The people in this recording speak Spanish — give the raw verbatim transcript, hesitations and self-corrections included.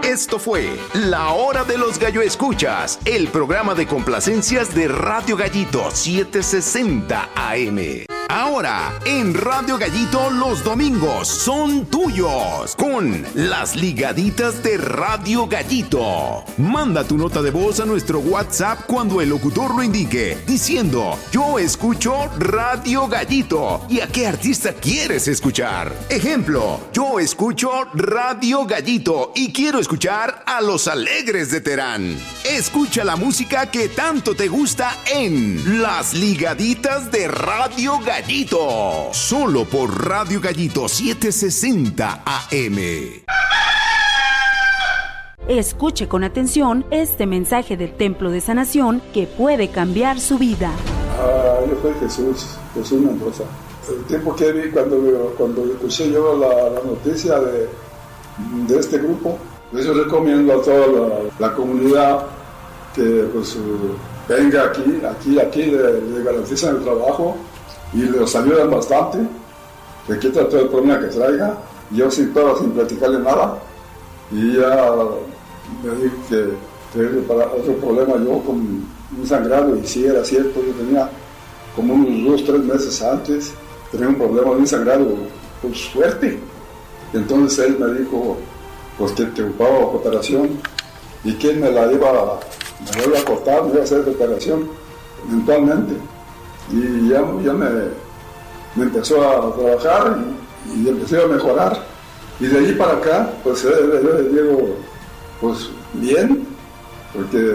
Esto fue La Hora de los Gallo Escuchas, el programa de complacencias de Radio Gallito setecientos sesenta A M. Ahora, en Radio Gallito los domingos son tuyos, con las ligaditas de Radio Gallito. Manda tu nota de voz a nuestro WhatsApp cuando el locutor lo indique, diciendo, yo escucho Radio Gallito, y a qué artista quieres escuchar. Ejemplo, yo escucho Radio Gallito y quiero escuchar a Los Alegres de Terán. Escucha la música que tanto te gusta en Las Ligaditas de Radio Gallito. Gallito, solo por Radio Gallito setecientos sesenta A M. Escuche con atención este mensaje del Templo de Sanación que puede cambiar su vida. Ah, yo soy Jesús, Jesús Mendoza. El tiempo que vi cuando, cuando escuché yo la, la noticia de, de este grupo, pues yo recomiendo a toda la, la comunidad que pues, venga aquí, aquí, aquí, le, le garantizan el trabajo y los ayudan bastante, le quitan todo el problema que traiga, yo sin todo, sin platicarle nada, y ya me dijo que tenía para otro problema yo con un sangrado, y sí era cierto, yo tenía como unos dos, tres meses antes, tenía un problema de un sangrado pues, fuerte, y entonces él me dijo pues que te ocupaba operación, y que él me la iba, me la iba a cortar, me iba a hacer la operación mentalmente. Y ya, ya me, me empezó a trabajar y, y empecé a mejorar. Y de allí para acá, pues yo le digo, pues bien, porque